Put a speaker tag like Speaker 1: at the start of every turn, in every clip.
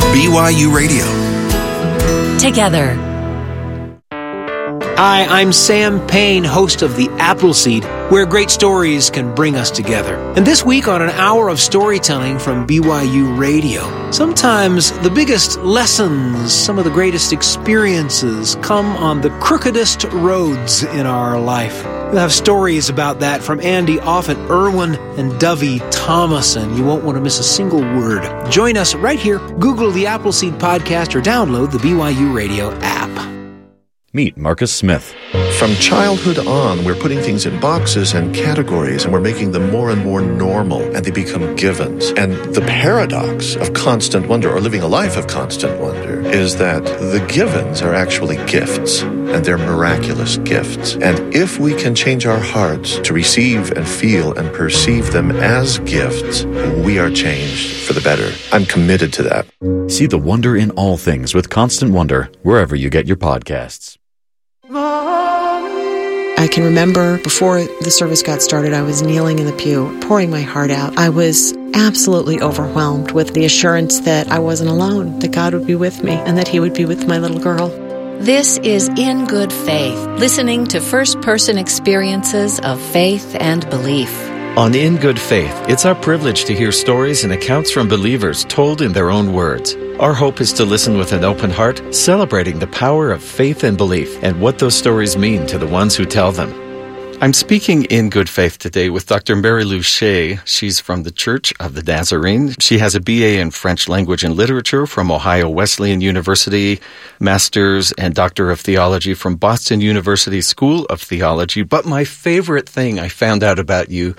Speaker 1: BYU Radio.
Speaker 2: Together.
Speaker 3: Hi, I'm Sam Payne, host of The Appleseed, where great stories can bring us together. And this week on an hour of storytelling from BYU Radio, sometimes the biggest lessons, some of the greatest experiences come on the crookedest roads in our life. We'll have stories about that from Andy Offit, Irwin, and Dovey Thomason. You won't want to miss a single word. Join us right here. Google the Appleseed Podcast or download the BYU Radio app.
Speaker 4: Meet Marcus Smith.
Speaker 5: From childhood on, we're putting things in boxes and categories, and we're making them more and more normal, and they become givens. And the paradox of constant wonder, or living a life of constant wonder, is that the givens are actually gifts, and they're miraculous gifts. And if we can change our hearts to receive and feel and perceive them as gifts, we are changed for the better. I'm committed to that.
Speaker 4: See the wonder in all things with Constant Wonder, wherever you get your podcasts.
Speaker 6: I can remember before the service got started, I was kneeling in the pew, pouring my heart out. I was absolutely overwhelmed with the assurance that I wasn't alone, that God would be with me, and that He would be with my little girl.
Speaker 2: This is In Good Faith, listening to first-person experiences of faith and belief.
Speaker 7: On In Good Faith, it's our privilege to hear stories and accounts from believers told in their own words. Our hope is to listen with an open heart, celebrating the power of faith and belief and what those stories mean to the ones who tell them. I'm speaking in good faith today with Dr. Mary Lou Shea. She's from the Church of the Nazarene. She has a BA in French Language and Literature from Ohio Wesleyan University, Master's and Doctor of Theology from Boston University School of Theology. But my favorite thing I found out about you,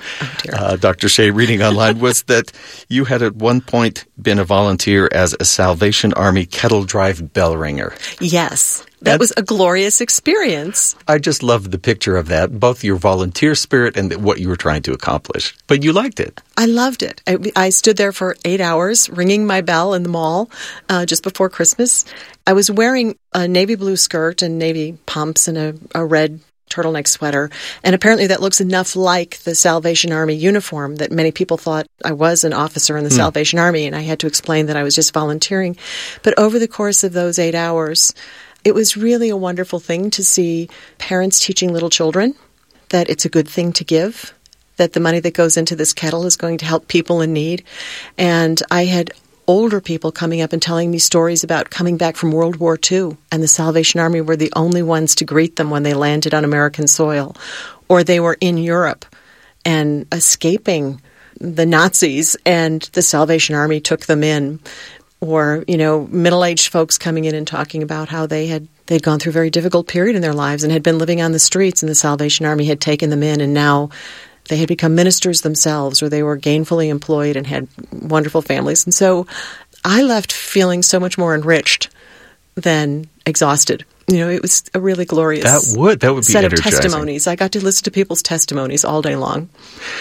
Speaker 7: Dr. Shea, reading online, was that you had at one point been a volunteer as a Salvation Army kettle drive bell ringer.
Speaker 6: Yes. That was a glorious experience.
Speaker 7: I just loved the picture of that, both your volunteer spirit and what you were trying to accomplish. But you liked it.
Speaker 6: I loved it. I stood there for 8 hours ringing my bell in the mall just before Christmas. I was wearing a navy blue skirt and navy pumps and a red turtleneck sweater. And apparently that looks enough like the Salvation Army uniform that many people thought I was an officer in the Salvation Army. And I had to explain that I was just volunteering. But over the course of those 8 hours, it was really a wonderful thing to see parents teaching little children that it's a good thing to give, that the money that goes into this kettle is going to help people in need. And I had older people coming up and telling me stories about coming back from World War II, and the Salvation Army were the only ones to greet them when they landed on American soil, or they were in Europe and escaping the Nazis, and the Salvation Army took them in. Or, middle-aged folks coming in and talking about how they'd gone through a very difficult period in their lives and had been living on the streets, and the Salvation Army had taken them in, and now they had become ministers themselves, or they were gainfully employed and had wonderful families. And so I left feeling so much more enriched than exhausted. It was a really glorious
Speaker 7: that would be
Speaker 6: set of
Speaker 7: energizing.
Speaker 6: testimonies. I got to listen to people's testimonies all day long.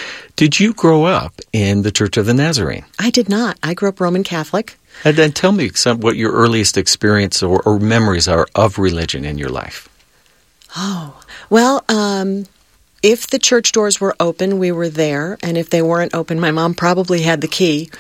Speaker 7: Did you grow up in the Church of the Nazarene?
Speaker 6: I did not. I grew up Roman Catholic.
Speaker 7: And then tell me what your earliest experience or memories are of religion in your life.
Speaker 6: Oh, well, if the church doors were open, we were there. And if they weren't open, my mom probably had the key.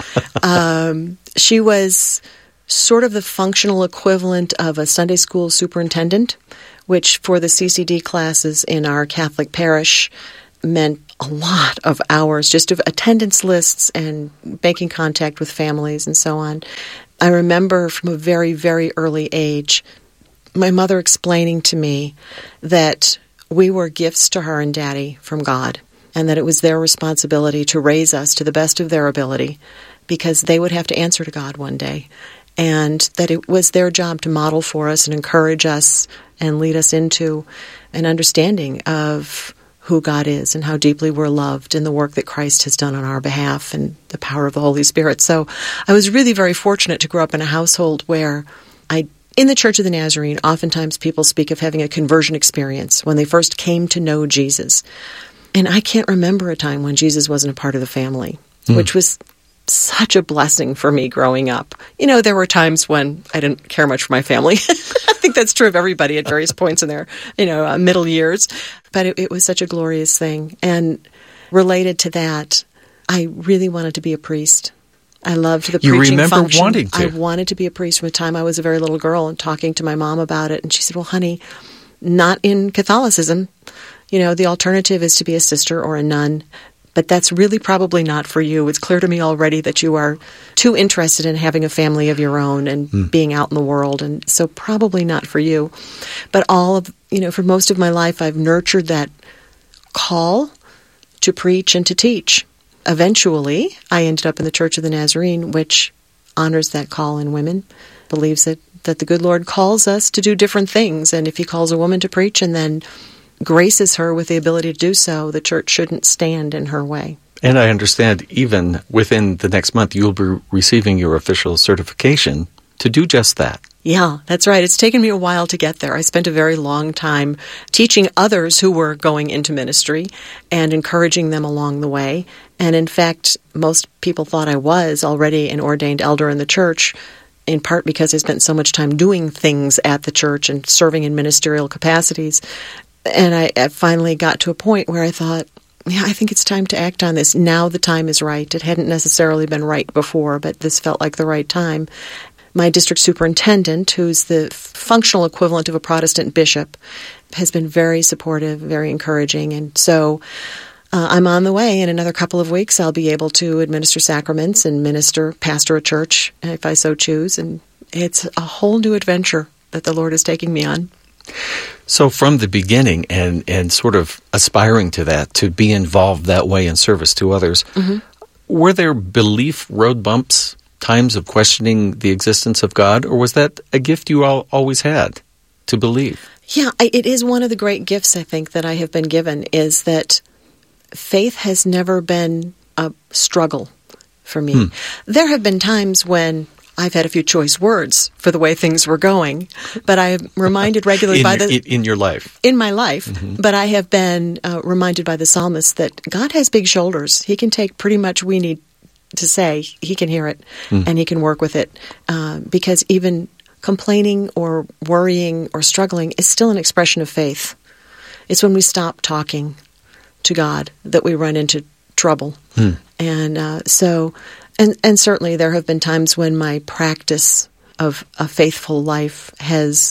Speaker 6: She was sort of the functional equivalent of a Sunday school superintendent, which for the CCD classes in our Catholic parish meant a lot of hours just of attendance lists and making contact with families and so on. I remember from a very, very early age my mother explaining to me that we were gifts to her and Daddy from God, and that it was their responsibility to raise us to the best of their ability because they would have to answer to God one day, and that it was their job to model for us and encourage us and lead us into an understanding of who God is and how deeply we're loved and the work that Christ has done on our behalf and the power of the Holy Spirit. So I was really very fortunate to grow up in a household where in the Church of the Nazarene, oftentimes people speak of having a conversion experience when they first came to know Jesus. And I can't remember a time when Jesus wasn't a part of the family, which was such a blessing for me growing up. There were times when I didn't care much for my family. I think that's true of everybody at various points in their, middle years. But it was such a glorious thing. And related to that, I really wanted to be a priest. I loved the
Speaker 7: You
Speaker 6: preaching
Speaker 7: remember
Speaker 6: function.
Speaker 7: wanting to.
Speaker 6: I wanted to be a priest from the time I was a very little girl and talking to my mom about it. And she said, well, honey, not in Catholicism. The alternative is to be a sister or a nun. But that's really probably not for you. It's clear to me already that you are too interested in having a family of your own and being out in the world. And so probably not for you. But for most of my life, I've nurtured that call to preach and to teach. Eventually, I ended up in the Church of the Nazarene, which honors that call in women, believes that the good Lord calls us to do different things. And if he calls a woman to preach and then graces her with the ability to do so, the church shouldn't stand in her way.
Speaker 7: And I understand even within the next month, you'll be receiving your official certification to do just that.
Speaker 6: Yeah, that's right. It's taken me a while to get there. I spent a very long time teaching others who were going into ministry and encouraging them along the way. And in fact, most people thought I was already an ordained elder in the church, in part because I spent so much time doing things at the church and serving in ministerial capacities. And I finally got to a point where I thought, I think it's time to act on this. Now the time is right. It hadn't necessarily been right before, but this felt like the right time. My district superintendent, who's the functional equivalent of a Protestant bishop, has been very supportive, very encouraging. And so I'm on the way. In another couple of weeks, I'll be able to administer sacraments and pastor a church, if I so choose. And it's a whole new adventure that the Lord is taking me on.
Speaker 7: So from the beginning and sort of aspiring to that, to be involved that way in service to others, were there belief road bumps, times of questioning the existence of God, or was that a gift you always had to believe?
Speaker 6: Yeah, it is one of the great gifts, I think, that I have been given, is that faith has never been a struggle for me. There have been times when I've had a few choice words for the way things were going, but I am reminded regularly
Speaker 7: in your life.
Speaker 6: In my life, but I have been reminded by the psalmist that God has big shoulders. He can take pretty much we need to say. He can hear it, and he can work with it, because even complaining or worrying or struggling is still an expression of faith. It's when we stop talking to God that we run into trouble. And And certainly there have been times when my practice of a faithful life has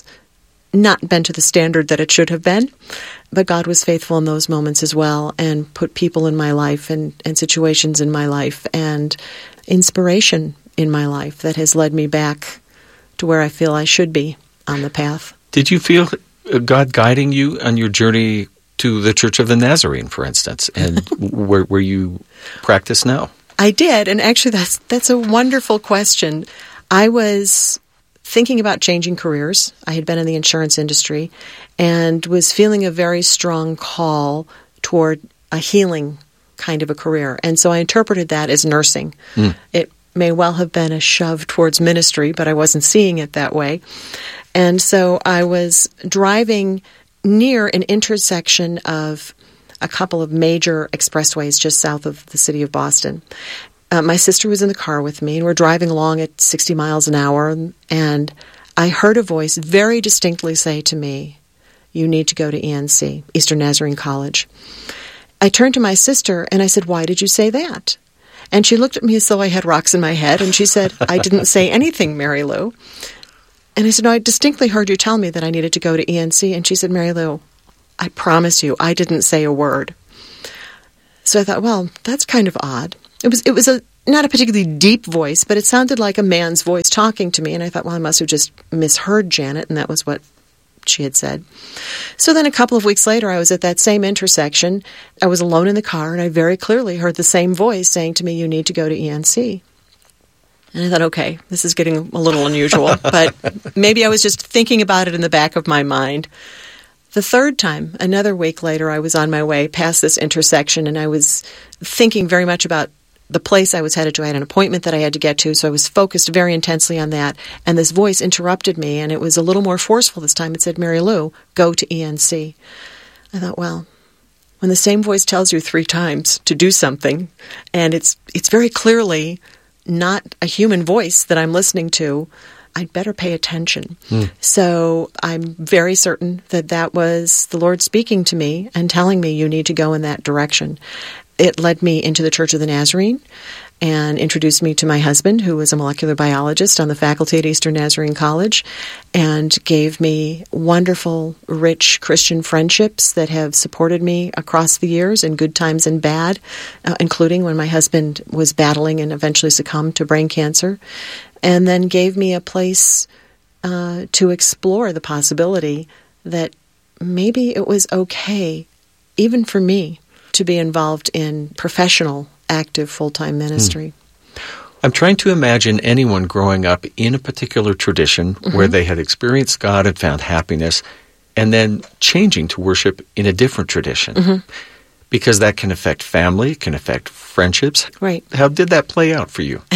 Speaker 6: not been to the standard that it should have been, but God was faithful in those moments as well and put people in my life and situations in my life and inspiration in my life that has led me back to where I feel I should be on the path.
Speaker 7: Did you feel God guiding you on your journey to the Church of the Nazarene, for instance, and where you practice now?
Speaker 6: I did, and actually that's a wonderful question. I was thinking about changing careers. I had been in the insurance industry and was feeling a very strong call toward a healing kind of a career. And so I interpreted that as nursing. It may well have been a shove towards ministry, but I wasn't seeing it that way. And so I was driving near an intersection of a couple of major expressways just south of the city of Boston. My sister was in the car with me, and we're driving along at 60 miles an hour, and I heard a voice very distinctly say to me, "You need to go to ENC, Eastern Nazarene College." I turned to my sister, and I said, "Why did you say that?" And she looked at me as though I had rocks in my head, and she said, "I didn't say anything, Mary Lou." And I said, "No, I distinctly heard you tell me that I needed to go to ENC." And she said, "Mary Lou, I promise you, I didn't say a word." So I thought, well, that's kind of odd. It was not a particularly deep voice, but it sounded like a man's voice talking to me. And I thought, well, I must have just misheard Janet, and that was what she had said. So then a couple of weeks later, I was at that same intersection. I was alone in the car, and I very clearly heard the same voice saying to me, "You need to go to ENC." And I thought, okay, this is getting a little unusual, but maybe I was just thinking about it in the back of my mind. The third time, another week later, I was on my way past this intersection, and I was thinking very much about the place I was headed to. I had an appointment that I had to get to, so I was focused very intensely on that. And this voice interrupted me, and it was a little more forceful this time. It said, "Mary Lou, go to ENC." I thought, well, when the same voice tells you 3 times to do something, and it's very clearly not a human voice that I'm listening to, I'd better pay attention. So I'm very certain that was the Lord speaking to me and telling me, you need to go in that direction. It led me into the Church of the Nazarene. and introduced me to my husband, who was a molecular biologist on the faculty at Eastern Nazarene College, and gave me wonderful, rich Christian friendships that have supported me across the years in good times and bad, including when my husband was battling and eventually succumbed to brain cancer, and then gave me a place to explore the possibility that maybe it was okay, even for me, to be involved in professional, active, full-time ministry.
Speaker 7: I'm trying to imagine anyone growing up in a particular tradition where they had experienced God and found happiness, and then changing to worship in a different tradition. Because that can affect family, can affect friendships.
Speaker 6: Right.
Speaker 7: How did that play out for you?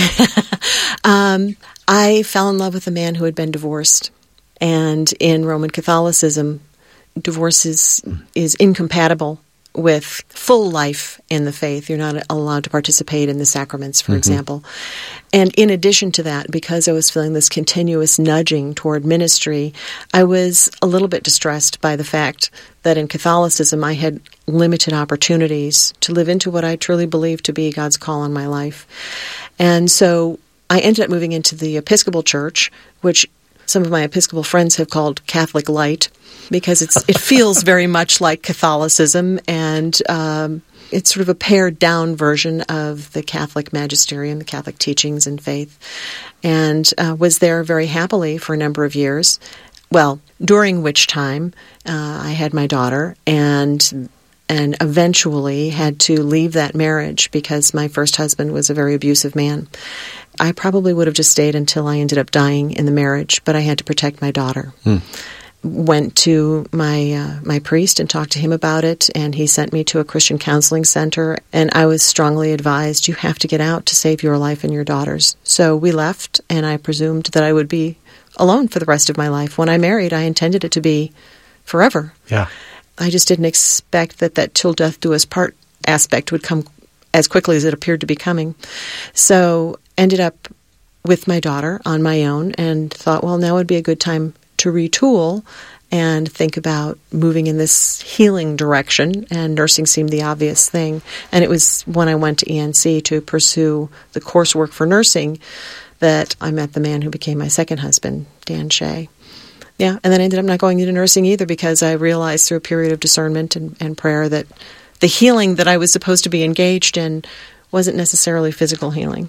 Speaker 6: I fell in love with a man who had been divorced. And in Roman Catholicism, divorce is incompatible with full life in the faith. You're not allowed to participate in the sacraments, for example. And in addition to that, because I was feeling this continuous nudging toward ministry, I was a little bit distressed by the fact that in Catholicism I had limited opportunities to live into what I truly believe to be God's call on my life. And so I ended up moving into the Episcopal Church, which some of my Episcopal friends have called Catholic Light, because it feels very much like Catholicism, and it's sort of a pared-down version of the Catholic magisterium, the Catholic teachings and faith, and was there very happily for a number of years, well, during which time I had my daughter, and eventually had to leave that marriage because my first husband was a very abusive man. I probably would have just stayed until I ended up dying in the marriage, but I had to protect my daughter. Went to my priest and talked to him about it, and he sent me to a Christian counseling center, and I was strongly advised, you have to get out to save your life and your daughter's. So we left, and I presumed that I would be alone for the rest of my life. When I married, I intended it to be forever.
Speaker 7: Yeah.
Speaker 6: I just didn't expect that till death do us part aspect would come as quickly as it appeared to be coming. So ended up with my daughter on my own and thought, well, now would be a good time to retool and think about moving in this healing direction, and nursing seemed the obvious thing. And it was when I went to ENC to pursue the coursework for nursing that I met the man who became my second husband, Dan Shea. Yeah, and then I ended up not going into nursing either because I realized through a period of discernment and prayer that the healing that I was supposed to be engaged in wasn't necessarily physical healing.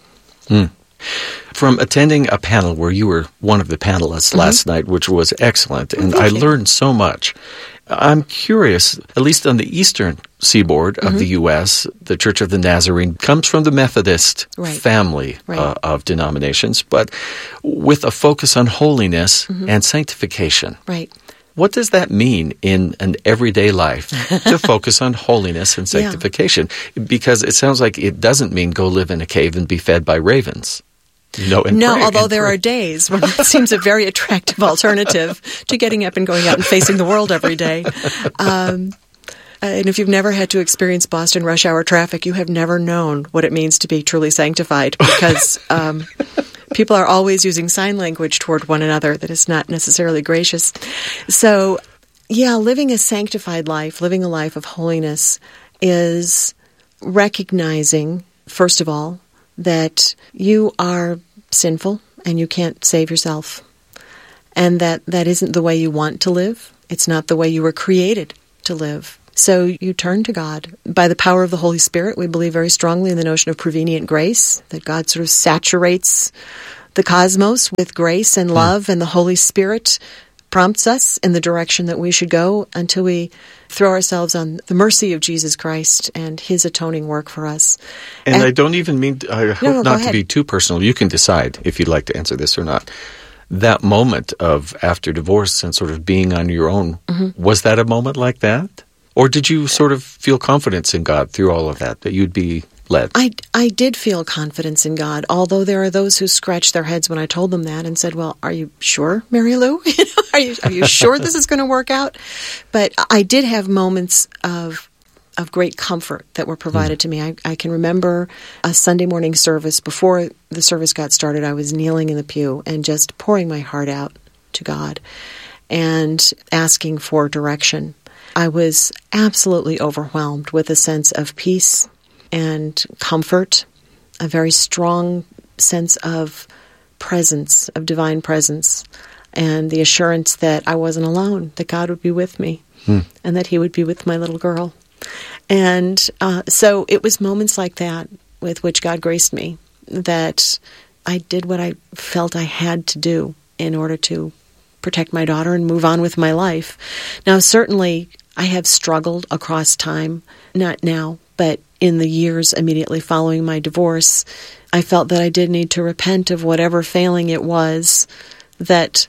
Speaker 7: From attending a panel where you were one of the panelists last night, which was excellent, and I learned so much. I'm curious, at least on the eastern seaboard of the U.S., the Church of the Nazarene comes from the Methodist family of denominations, but with a focus on holiness and sanctification.
Speaker 6: Right.
Speaker 7: What does that mean in an everyday life to focus on holiness and sanctification? Because it sounds like it doesn't mean go live in a cave and be fed by ravens. No,
Speaker 6: although there are days when it seems a very attractive alternative to getting up and going out and facing the world every day. And if you've never had to experience Boston rush hour traffic, you have never known what it means to be truly sanctified, because people are always using sign language toward one another that is not necessarily gracious. So, yeah, living a sanctified life, living a life of holiness, is recognizing, first of all, that you are sinful and you can't save yourself, and that isn't the way you want to live. It's not the way you were created to live. So you turn to God. By the power of the Holy Spirit, we believe very strongly in the notion of prevenient grace, that God sort of saturates the cosmos with grace and love, and the Holy Spirit prompts us in the direction that we should go until we throw ourselves on the mercy of Jesus Christ and His atoning work for us.
Speaker 7: And I don't even mean, I hope not to be too personal. You can decide if you'd like to answer this or not. That moment of after divorce and sort of being on your own, was that a moment like that? Or did you sort of feel confidence in God through all of that you'd be led?
Speaker 6: I did feel confidence in God, although there are those who scratched their heads when I told them that and said, well, are you sure, Mary Lou? Are you sure this is going to work out? But I did have moments of great comfort that were provided to me. I can remember a Sunday morning service. Before the service got started, I was kneeling in the pew and just pouring my heart out to God and asking for direction. I was absolutely overwhelmed with a sense of peace and comfort a very strong sense of presence, of divine presence, and the assurance that I wasn't alone, that God would be with me, and that He would be with my little girl. And so it was moments like that with which God graced me, that I did what I felt I had to do in order to protect my daughter and move on with my life. Now, certainly, I have struggled across time, not now, but in the years immediately following my divorce. I felt that I did need to repent of whatever failing it was that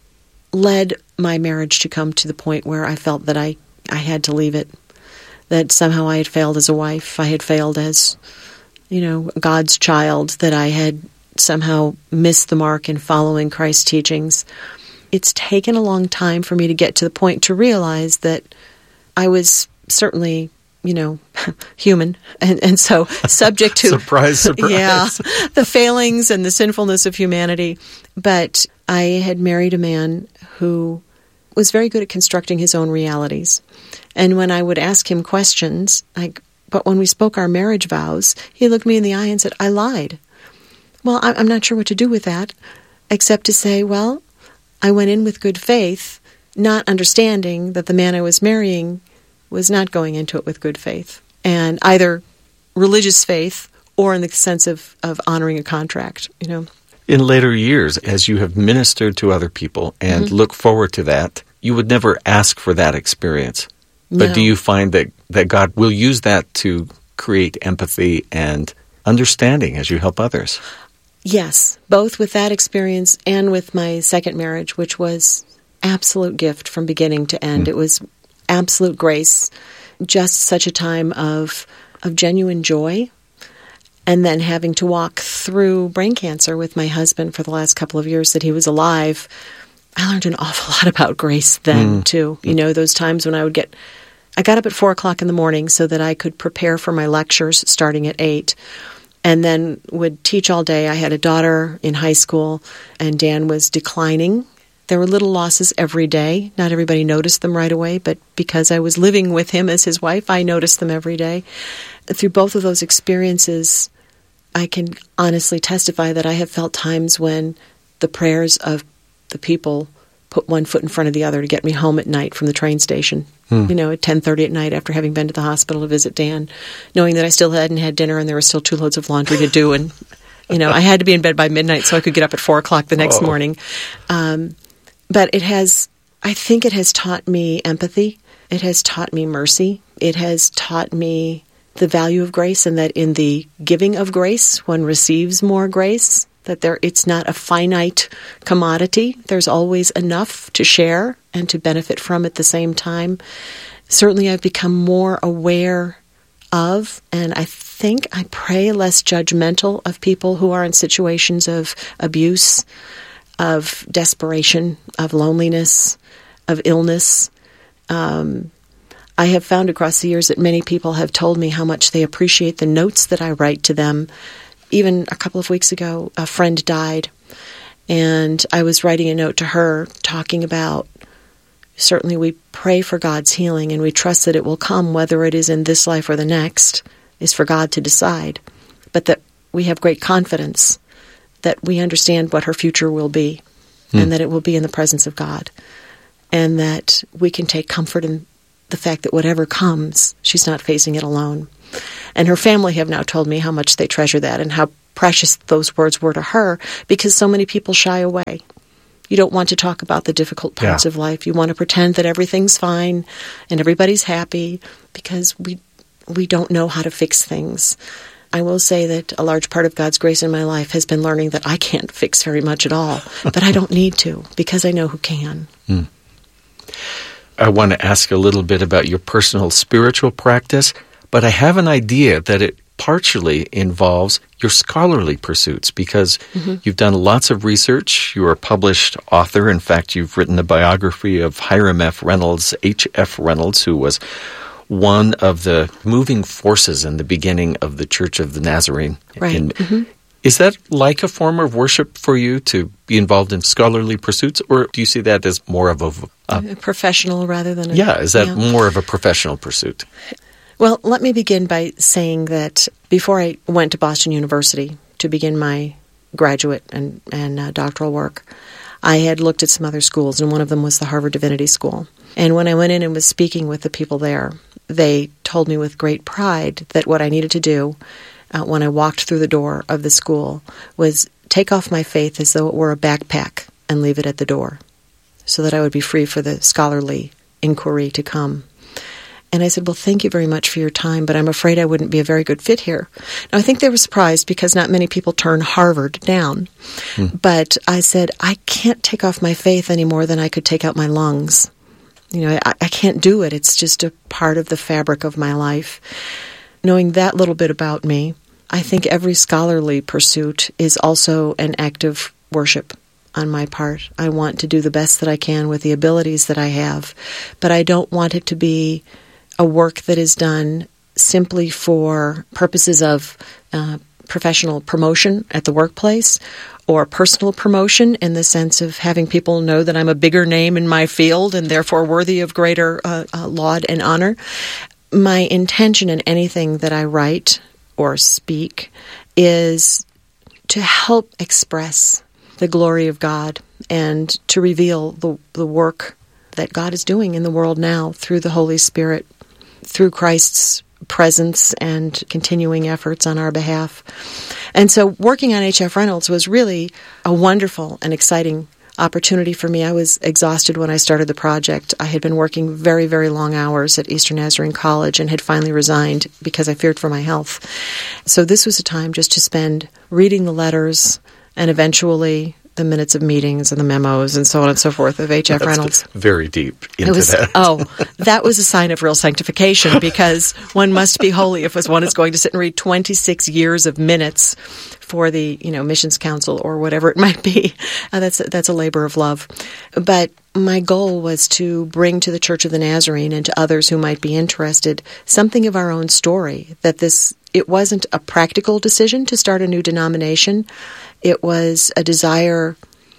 Speaker 6: led my marriage to come to the point where I felt that I had to leave it, that somehow I had failed as a wife, I had failed as, God's child, that I had somehow missed the mark in following Christ's teachings. It's taken a long time for me to get to the point to realize that I was certainly, human, and so subject to
Speaker 7: surprise,
Speaker 6: the failings and the sinfulness of humanity. But I had married a man who was very good at constructing his own realities. And when I would ask him questions, but when we spoke our marriage vows, he looked me in the eye and said, "I lied." Well, I'm not sure what to do with that, except to say, well, I went in with good faith, not understanding that the man I was marrying was not going into it with good faith, and either religious faith or in the sense of honoring a contract,
Speaker 7: In later years, as you have ministered to other people and look forward to that, you would never ask for that experience.
Speaker 6: No.
Speaker 7: But do you find that God will use that to create empathy and understanding as you help others?
Speaker 6: Yes, both with that experience and with my second marriage, which was absolute gift from beginning to end. It was absolute grace, just such a time of genuine joy. And then having to walk through brain cancer with my husband for the last couple of years that he was alive, I learned an awful lot about grace then, too. Those times when I got up at 4 o'clock in the morning so that I could prepare for my lectures starting at 8, and then would teach all day. I had a daughter in high school, and Dan was declining. There were little losses every day. Not everybody noticed them right away, but because I was living with him as his wife, I noticed them every day. Through both of those experiences, I can honestly testify that I have felt times when the prayers of the people put one foot in front of the other to get me home at night from the train station, at 10:30 at night after having been to the hospital to visit Dan, knowing that I still hadn't had dinner and there were still 2 loads of laundry to do. And, I had to be in bed by midnight so I could get up at 4 o'clock the next morning. But I think it has taught me empathy. It has taught me mercy. It has taught me the value of grace, and that in the giving of grace, one receives more grace, that it's not a finite commodity. There's always enough to share and to benefit from at the same time. Certainly I've become more aware of, and I pray less judgmental of people who are in situations of abuse, of desperation, of loneliness, of illness. I have found across the years that many people have told me how much they appreciate the notes that I write to them. Even a couple of weeks ago, a friend died, and I was writing a note to her talking about, certainly we pray for God's healing, and we trust that it will come, whether it is in this life or the next, is for God to decide. But that we have great confidence that we understand what her future will be, and that it will be in the presence of God, and that we can take comfort in the fact that whatever comes, she's not facing it alone. And her family have now told me how much they treasure that and how precious those words were to her, because so many people shy away. You don't want to talk about the difficult parts of life. You want to pretend that everything's fine and everybody's happy, because we don't know how to fix things. I will say that a large part of God's grace in my life has been learning that I can't fix very much at all, but I don't need to, because I know who can.
Speaker 7: I want to ask a little bit about your personal spiritual practice, but I have an idea that it partially involves your scholarly pursuits, because you've done lots of research. You're a published author. In fact, you've written a biography of Hiram F. Reynolds, H.F. Reynolds, who was one of the moving forces in the beginning of the Church of the Nazarene.
Speaker 6: Right.
Speaker 7: Is that like a form of worship for you, to be involved in scholarly pursuits, or do you see that as more of a
Speaker 6: professional rather than
Speaker 7: is that more of a professional pursuit?
Speaker 6: Well, let me begin by saying that before I went to Boston University to begin my graduate and doctoral work, I had looked at some other schools, and one of them was the Harvard Divinity School. And when I went in and was speaking with the people there, they told me with great pride that what I needed to do when I walked through the door of the school was take off my faith as though it were a backpack and leave it at the door, so that I would be free for the scholarly inquiry to come. And I said, well, thank you very much for your time, but I'm afraid I wouldn't be a very good fit here. Now, I think they were surprised because not many people turn Harvard down. But I said, I can't take off my faith any more than I could take out my lungs. You know, I can't do it. It's just a part of the fabric of my life. Knowing that little bit about me, I think every scholarly pursuit is also an act of worship on my part. I want to do the best that I can with the abilities that I have, but I don't want it to be a work that is done simply for purposes of professional promotion at the workplace or personal promotion in the sense of having people know that I'm a bigger name in my field and therefore worthy of greater laud and honor. My intention in anything that I write or speak is to help express the glory of God and to reveal the work that God is doing in the world now through the Holy Spirit, through Christ's presence and continuing efforts on our behalf. And so working on H.F. Reynolds was really a wonderful and exciting opportunity for me. I was exhausted when I started the project. I had been working very, very long hours at Eastern Nazarene College and had finally resigned because I feared for my health. So this was a time just to spend reading the letters and eventually the minutes of meetings and the memos and so on and so forth of H.F. Reynolds.
Speaker 7: Very deep into that.
Speaker 6: That was a sign of real sanctification because one must be holy if one is going to sit and read 26 years of minutes for the missions council or whatever it might be. That's a labor of love. But my goal was to bring to the Church of the Nazarene and to others who might be interested something of our own story, that it wasn't a practical decision to start a new denomination. It was a desire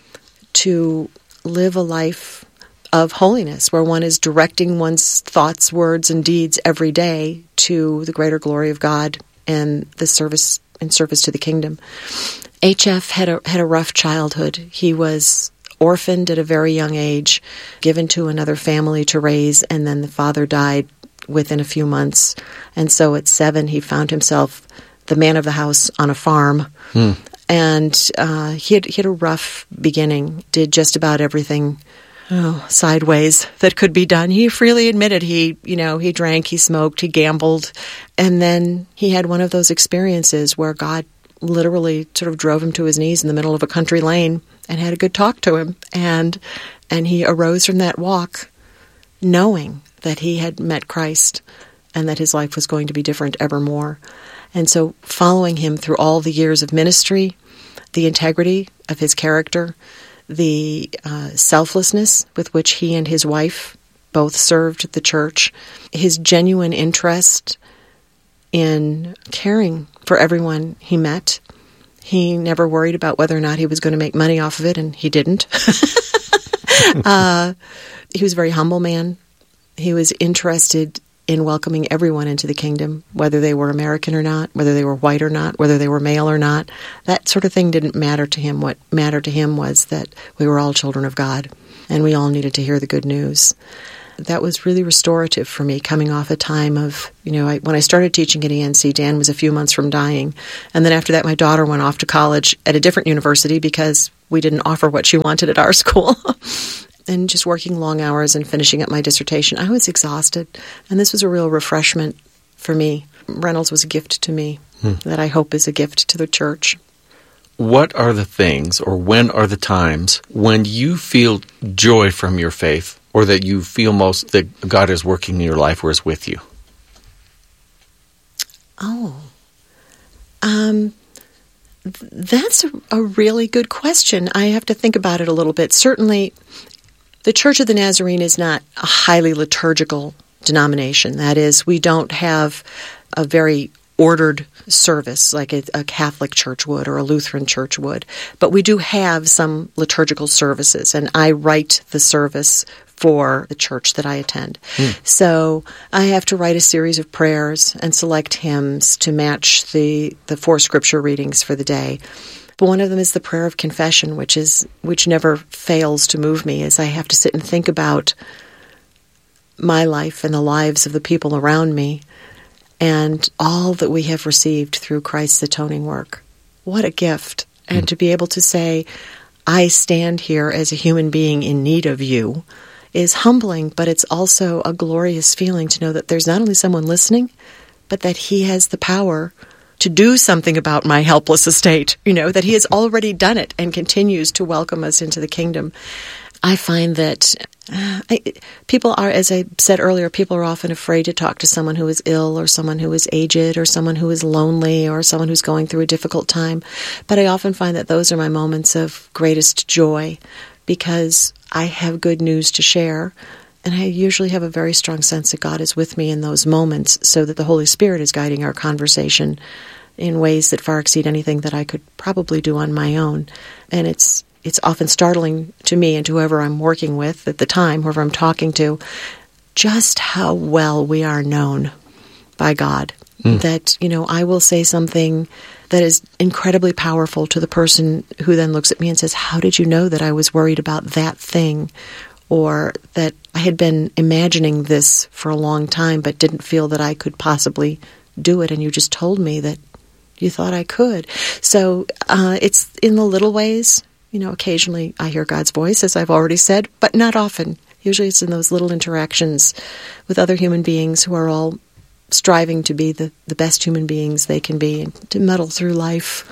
Speaker 6: to live a life of holiness where one is directing one's thoughts, words, and deeds every day to the greater glory of God and the service to the kingdom. H.F. had a rough childhood. He was orphaned at a very young age, given to another family to raise, and then the father died within a few months. And so at 7, he found himself the man of the house on a farm. And he had a rough beginning, did just about everything sideways that could be done. He freely admitted he drank, he smoked, he gambled. And then he had one of those experiences where God literally sort of drove him to his knees in the middle of a country lane and had a good talk to him. And he arose from that walk knowing that he had met Christ and that his life was going to be different evermore. And so following him through all the years of ministry, the integrity of his character, the selflessness with which he and his wife both served the church, his genuine interest in caring for everyone he met. He never worried about whether or not he was going to make money off of it, and he didn't. He was a very humble man. He was interested in welcoming everyone into the kingdom, whether they were American or not, whether they were white or not, whether they were male or not. That sort of thing didn't matter to him. What mattered to him was that we were all children of God, and we all needed to hear the good news. That was really restorative for me, coming off a time of, when I started teaching at ENC, Dan was a few months from dying. And then after that, my daughter went off to college at a different university because we didn't offer what she wanted at our school. And just working long hours and finishing up my dissertation, I was exhausted. And this was a real refreshment for me. Reynolds was a gift to me that I hope is a gift to the church.
Speaker 7: What are the things, or when are the times when you feel joy from your faith, or that you feel most that God is working in your life or is with you?
Speaker 6: That's a really good question. I have to think about it a little bit. Certainly, the Church of the Nazarene is not a highly liturgical denomination. That is, we don't have a very ordered service like a Catholic church would or a Lutheran church would. But we do have some liturgical services, and I write the service for the church that I attend. So I have to write a series of prayers and select hymns to match the 4 scripture readings for the day. But one of them is the prayer of confession, which never fails to move me, as I have to sit and think about my life and the lives of the people around me and all that we have received through Christ's atoning work. What a gift. And to be able to say, I stand here as a human being in need of you, is humbling, but it's also a glorious feeling to know that there's not only someone listening, but that he has the power to do something about my helpless estate, that he has already done it and continues to welcome us into the kingdom. I find that people are, as I said earlier, people are often afraid to talk to someone who is ill or someone who is aged or someone who is lonely or someone who's going through a difficult time. But I often find that those are my moments of greatest joy because I have good news to share. And I usually have a very strong sense that God is with me in those moments so that the Holy Spirit is guiding our conversation in ways that far exceed anything that I could probably do on my own. And it's often startling to me and to whoever I'm working with at the time, whoever I'm talking to, just how well we are known by God. That, I will say something that is incredibly powerful to the person who then looks at me and says, how did you know that I was worried about that thing? Or that I had been imagining this for a long time but didn't feel that I could possibly do it, and you just told me that you thought I could. So it's in the little ways. Occasionally I hear God's voice, as I've already said, but not often. Usually it's in those little interactions with other human beings who are all striving to be the best human beings they can be and to muddle through life.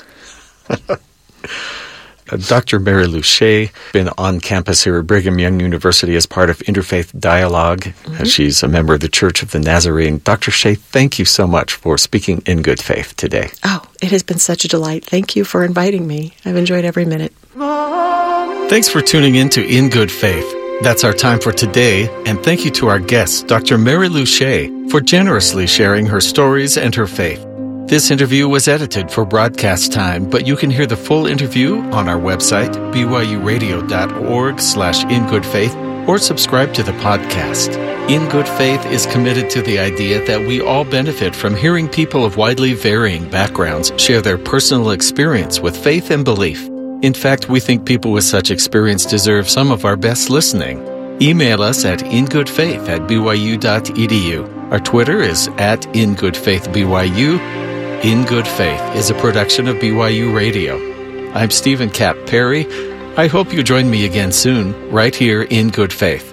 Speaker 7: Dr. Mary Lou Shea, been on campus here at Brigham Young University as part of Interfaith Dialogue. She's a member of the Church of the Nazarene. Dr. Shea, thank you so much for speaking in good faith today.
Speaker 6: Oh, it has been such a delight. Thank you for inviting me. I've enjoyed every minute.
Speaker 7: Thanks for tuning in to In Good Faith. That's our time for today, and thank you to our guest, Dr. Mary Lou Shea, for generously sharing her stories and her faith. This interview was edited for broadcast time, but you can hear the full interview on our website, byuradio.org/ingoodfaith, or subscribe to the podcast. In Good Faith is committed to the idea that we all benefit from hearing people of widely varying backgrounds share their personal experience with faith and belief. In fact, we think people with such experience deserve some of our best listening. Email us at ingoodfaith@byu.edu. Our Twitter is @ingoodfaithbyu. In Good Faith is a production of BYU Radio. I'm Stephen Kapp Perry. I hope you join me again soon, right here in Good Faith.